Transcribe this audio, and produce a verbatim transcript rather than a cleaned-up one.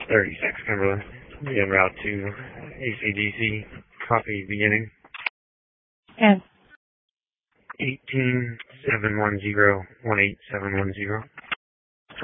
thirty-six, Cumberland. Be en route to A C D C. Copy beginning. And eighteen seven one zero one eight seven one zero.